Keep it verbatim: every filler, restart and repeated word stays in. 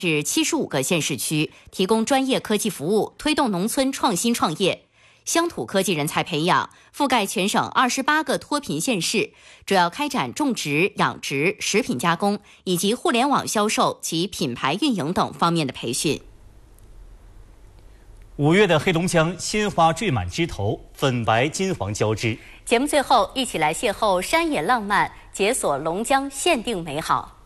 至七十五个县市区，提供专业科技服务，推动农村创新创业。乡土科技人才培养覆盖全省二十八个脱贫县市，主要开展种植、养殖、食品加工以及互联网销售及品牌运营等方面的培训。 五月的黑龙江鲜花缀满枝头，粉白金黄交织。 节目最后，一起来邂逅山野浪漫，解锁龙江限定美好。